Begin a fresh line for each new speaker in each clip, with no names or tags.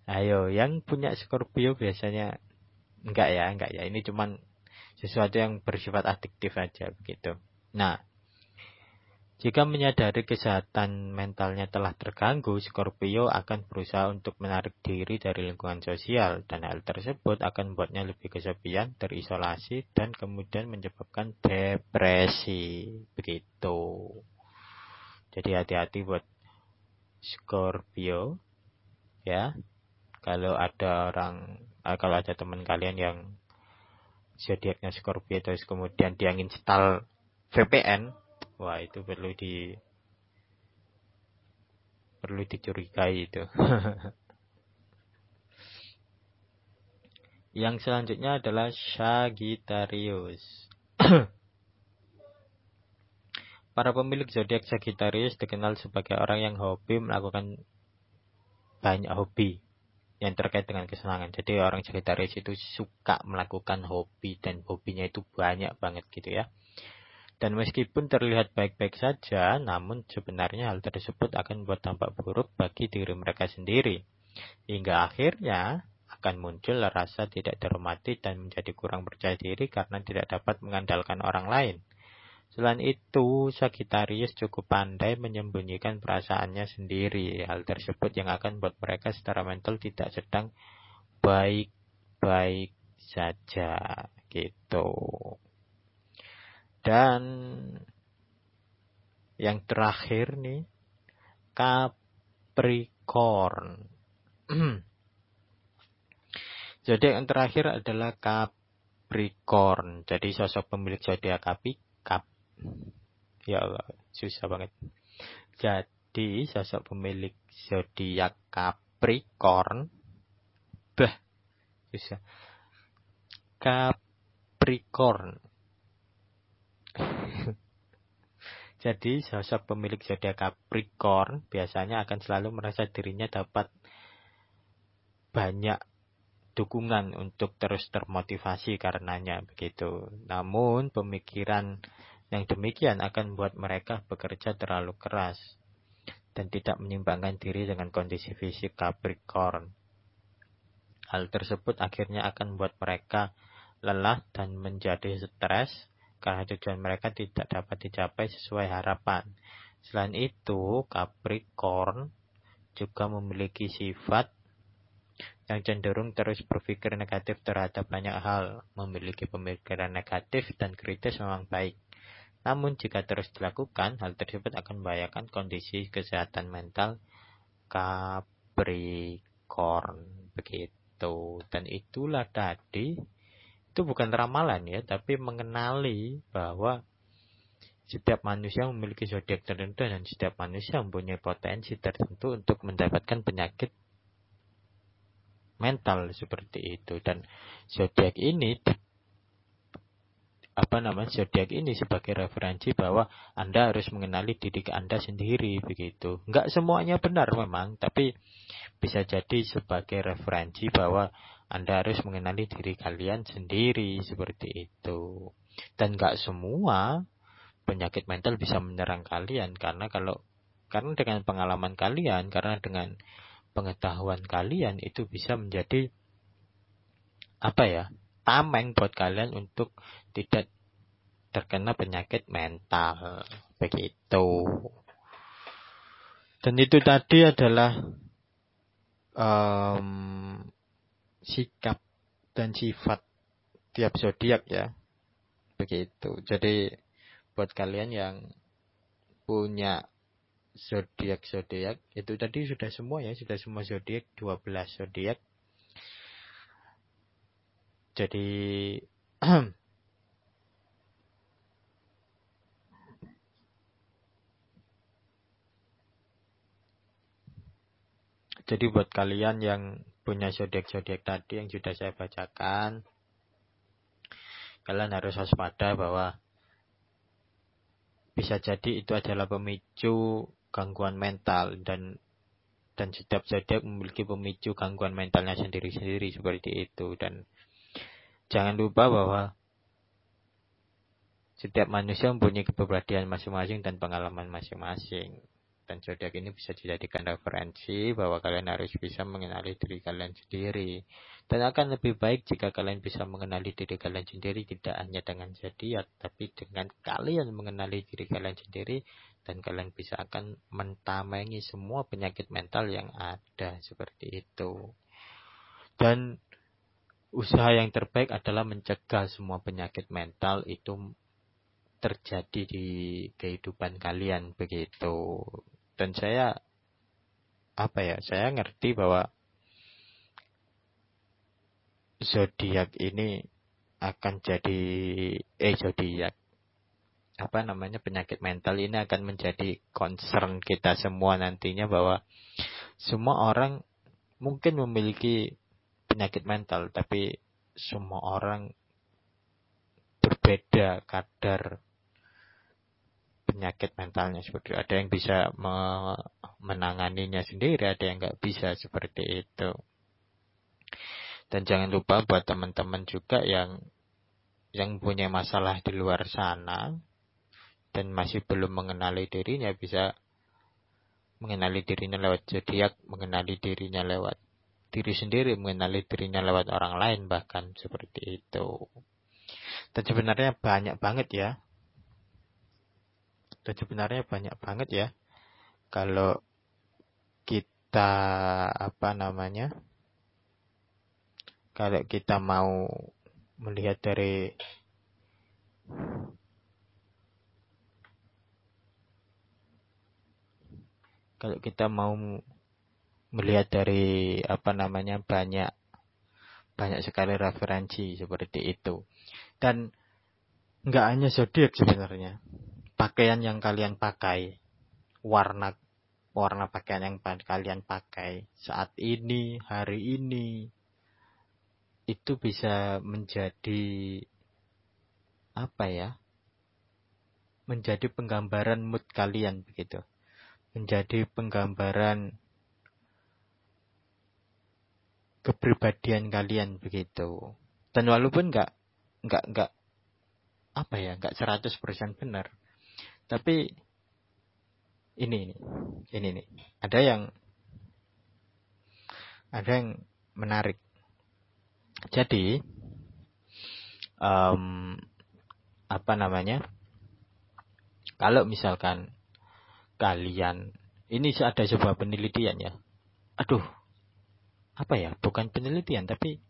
Ayo, yang punya Scorpio biasanya enggak ya. Ini cuman sesuatu yang bersifat adiktif aja begitu. Nah, jika menyadari kesehatan mentalnya telah terganggu, Scorpio akan berusaha untuk menarik diri dari lingkungan sosial, dan hal tersebut akan membuatnya lebih kesepian, terisolasi, dan kemudian menyebabkan depresi. Begitu. Jadi hati-hati buat Scorpio, ya. Kalau ada teman kalian yang zodiaknya Scorpio terus kemudian dia install VPN, wah itu perlu dicurigai itu. Yang selanjutnya adalah Sagittarius. Para pemilik zodiak Sagittarius dikenal sebagai orang yang hobi melakukan banyak hobi yang terkait dengan kesenangan. Jadi orang Sagittarius itu suka melakukan hobi dan hobinya itu banyak banget gitu ya. Dan meskipun terlihat baik-baik saja, namun sebenarnya hal tersebut akan membuat dampak buruk bagi diri mereka sendiri. Hingga akhirnya akan muncul rasa tidak dihormati dan menjadi kurang percaya diri karena tidak dapat mengandalkan orang lain. Selain itu, Sagittarius cukup pandai menyembunyikan perasaannya sendiri. Hal tersebut yang akan membuat mereka secara mental tidak sedang baik-baik saja gitu. Dan yang terakhir nih, Capricorn. Zodiak yang terakhir adalah Capricorn. Jadi sosok pemilik zodiak ya Allah, susah banget. Jadi sosok pemilik zodiak Capricorn, susah. Capricorn. Jadi sosok pemilik zodiak Capricorn biasanya akan selalu merasa dirinya dapat banyak dukungan untuk terus termotivasi karenanya begitu. Namun pemikiran yang demikian akan membuat mereka bekerja terlalu keras dan tidak menyimbangkan diri dengan kondisi fisik Capricorn. Hal tersebut akhirnya akan membuat mereka lelah dan menjadi stres karena tujuan mereka tidak dapat dicapai sesuai harapan. Selain itu, Capricorn juga memiliki sifat yang cenderung terus berpikir negatif terhadap banyak hal. Memiliki pemikiran negatif dan kritis memang baik. Namun jika terus dilakukan, hal tersebut akan membahayakan kondisi kesehatan mental Capricorn. Begitu. Dan itulah tadi, itu bukan ramalan ya, tapi mengenali bahwa setiap manusia memiliki zodiak tertentu dan setiap manusia mempunyai potensi tertentu untuk mendapatkan penyakit mental seperti itu. Dan zodiak ini zodiak ini sebagai referensi bahwa Anda harus mengenali diri Anda sendiri begitu. Enggak semuanya benar memang, tapi bisa jadi sebagai referensi bahwa Anda harus mengenali diri kalian sendiri seperti itu. Dan enggak semua penyakit mental bisa menyerang kalian karena dengan pengalaman kalian, karena dengan pengetahuan kalian itu bisa menjadi tameng buat kalian untuk tidak terkena penyakit mental begitu. Dan itu tadi adalah sikap dan sifat tiap zodiak ya begitu. Jadi buat kalian yang punya zodiak itu tadi sudah semua zodiak, 12 zodiak. Jadi jadi buat kalian yang punya zodiak tadi yang sudah saya bacakan, kalian harus waspada bahwa bisa jadi itu adalah pemicu gangguan mental dan setiap zodiak memiliki pemicu gangguan mentalnya sendiri-sendiri seperti itu. Dan jangan lupa bahwa setiap manusia mempunyai kepribadian masing-masing dan pengalaman masing-masing. dan zodiak ini bisa dijadikan referensi bahwa kalian harus bisa mengenali diri kalian sendiri. Dan akan lebih baik jika kalian bisa mengenali diri kalian sendiri tidak hanya dengan zodiak, tapi dengan kalian mengenali diri kalian sendiri dan kalian bisa akan mentamengi semua penyakit mental yang ada seperti itu. Dan usaha yang terbaik adalah mencegah semua penyakit mental itu terjadi di kehidupan kalian begitu. Dan saya ngerti bahwa zodiak ini akan jadi penyakit mental ini akan menjadi concern kita semua nantinya, bahwa semua orang mungkin memiliki penyakit mental, tapi semua orang berbeda kadar penyakit mentalnya. Seperti ada yang bisa menanganinya sendiri, ada yang nggak bisa seperti itu. Dan jangan lupa buat teman-teman juga yang punya masalah di luar sana dan masih belum mengenali dirinya, bisa mengenali dirinya lewat zodiak, mengenali dirinya lewat diri sendiri, mengenali dirinya lewat orang lain bahkan seperti itu. Dan sebenarnya banyak banget ya. Kalau kita kalau kita mau melihat dari banyak sekali referensi seperti itu. Dan nggak hanya zodiak sebenarnya. Pakaian yang kalian pakai, warna pakaian yang kalian pakai saat ini, hari ini, itu bisa menjadi menjadi penggambaran mood kalian begitu. Menjadi penggambaran kepribadian kalian begitu. Dan walaupun nggak 100% benar. Tapi ini nih. Ada yang menarik. Jadi kalau misalkan kalian, ini ada sebuah penelitian ya. Bukan penelitian tapi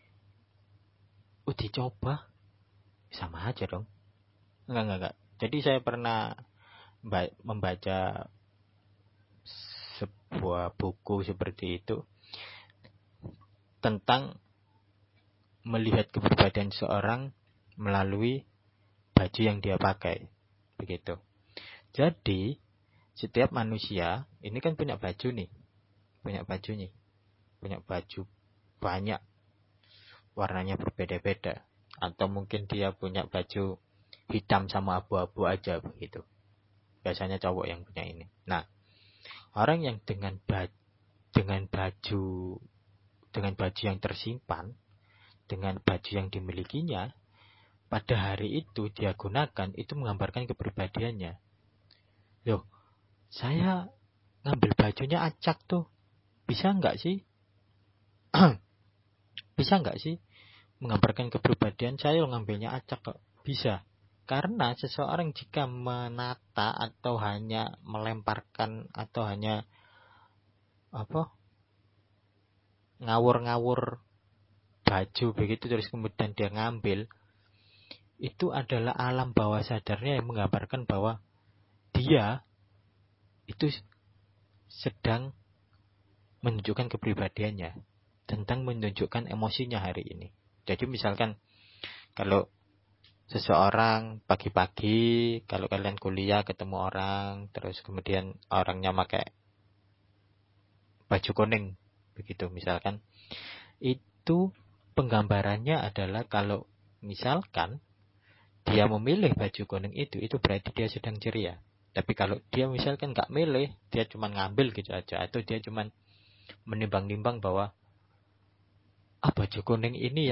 uji coba. Sama aja dong. Enggak. Jadi saya pernah membaca sebuah buku seperti itu tentang melihat kepribadian seorang melalui baju yang dia pakai. Begitu. Jadi setiap manusia ini kan punya baju nih. Punya baju banyak, warnanya berbeda-beda. Atau mungkin dia punya baju hitam sama abu-abu aja begitu. Biasanya cowok yang punya ini. Nah, orang yang dengan baju yang tersimpan, dengan baju yang dimilikinya, pada hari itu dia gunakan, itu menggambarkan kepribadiannya. Loh, saya ngambil bajunya acak tuh. Bisa nggak sih? Bisa nggak sih menggambarkan kepribadian saya ngambilnya acak kok? Bisa. Karena seseorang jika menata atau hanya melemparkan atau hanya ngawur-ngawur baju begitu terus kemudian dia ngambil, itu adalah alam bawah sadarnya yang menggambarkan bahwa dia itu sedang menunjukkan kepribadiannya, tentang menunjukkan emosinya hari ini. Jadi misalkan kalau seseorang pagi-pagi, kalau kalian kuliah ketemu orang, terus kemudian orangnya pakai baju kuning, begitu misalkan, itu penggambarannya adalah kalau misalkan dia memilih baju kuning itu berarti dia sedang ceria. Tapi kalau dia misalkan nggak milih, dia cuma ngambil gitu aja, atau dia cuma menimbang-nimbang bahwa baju kuning ini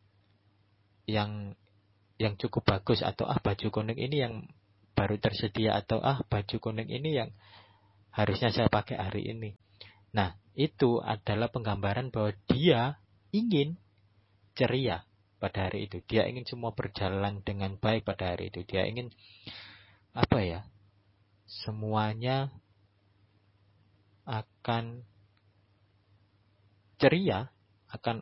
yang cukup bagus, atau baju kuning ini yang baru tersedia, atau baju kuning ini yang Harusnya saya pakai hari ini. Nah, itu adalah penggambaran bahwa dia ingin ceria pada hari itu. Dia ingin semua berjalan dengan baik pada hari itu. Dia ingin semuanya akan ceria, akan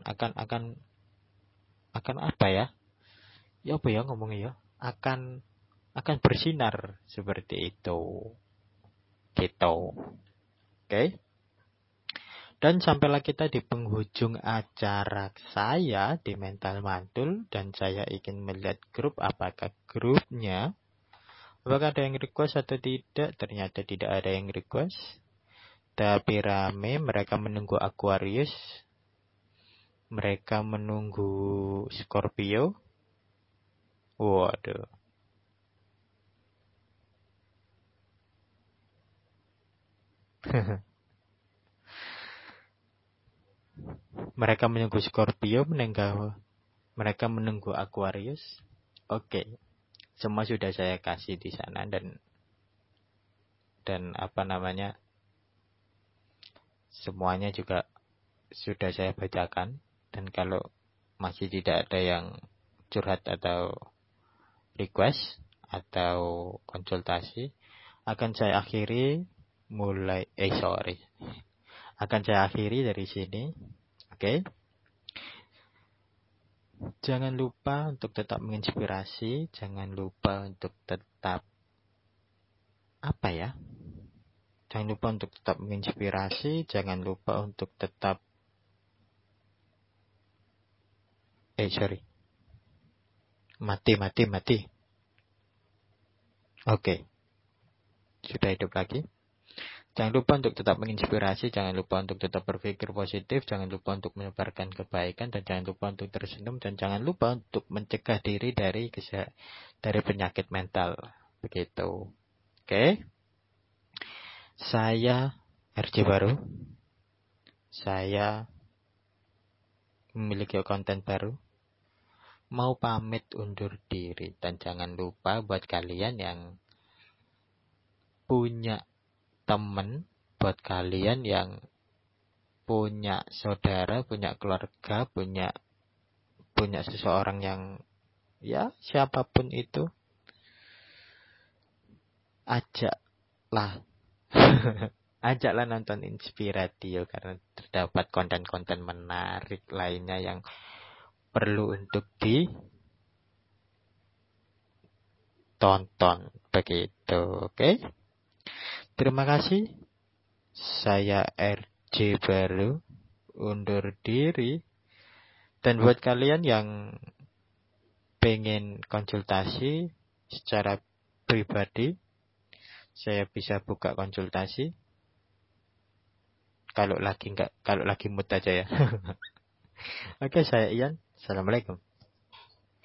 ngomongnya ya? Akan bersinar seperti itu. Gitu. Oke? Dan sampailah kita di penghujung acara saya di Mental Mantul, dan saya ingin melihat grup, apakah grupnya, apakah ada yang request atau tidak. Ternyata tidak ada yang request, tapi rame. Mereka menunggu Aquarius, mereka menunggu Scorpio. Waduh. Mereka menunggu Scorpio, mereka menunggu Aquarius. Oke. Semua sudah saya kasih di sana, dan semuanya juga sudah saya bacakan. Dan kalau masih tidak ada yang curhat atau request atau konsultasi, akan saya akhiri dari sini. Oke. Jangan lupa untuk tetap menginspirasi, jangan lupa untuk tetap Jangan lupa untuk tetap menginspirasi, jangan lupa untuk tetap mati. Oke. Sudah hidup lagi. Jangan lupa untuk tetap menginspirasi, jangan lupa untuk tetap berpikir positif, jangan lupa untuk menyebarkan kebaikan, dan jangan lupa untuk tersenyum, dan jangan lupa untuk mencegah diri dari penyakit mental. Begitu. Oke. Saya RJ baru. Saya memiliki konten baru. Mau pamit undur diri, dan jangan lupa buat kalian yang punya teman, buat kalian yang punya saudara, punya keluarga, punya seseorang yang siapapun itu, ajaklah nonton Inspiratio, karena terdapat konten-konten menarik lainnya yang perlu untuk ditonton. Begitu. Oke? Terima kasih. Saya RJ baru undur diri. Dan buat kalian yang pengen konsultasi secara pribadi, saya bisa buka konsultasi. Kalau lagi mood aja ya. Oke, saya Ian. Assalamualaikum.